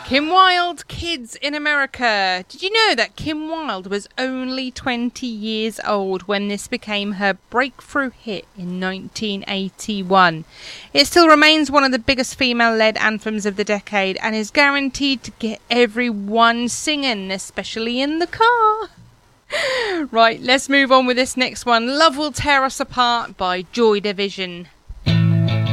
Kim Wilde, Kids in America. Did you know that Kim Wilde was only 20 years old when this became her breakthrough hit in 1981? It still remains one of the biggest female-led anthems of the decade and is guaranteed to get everyone singing, especially in the car. Right, let's move on with this next one. Love Will Tear Us Apart by Joy Division.